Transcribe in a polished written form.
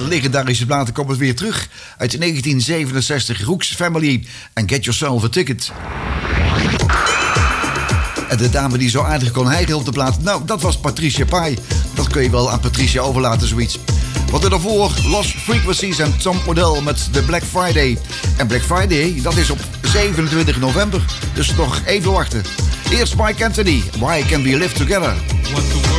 legendarische platen komen weer terug. Uit 1967, Rooks Family en Get Yourself a Ticket. En de dame die zo aardig kon hijgen op de plaat, nou, dat was Patricia Pai. Dat kun je wel aan Patricia overlaten, zoiets. Wat er daarvoor, Lost Frequencies en Tom Odell met The Black Friday. En Black Friday, dat is op 27 november, dus nog even wachten. Eerst Mike Anthony, Why Can We Live Together? What the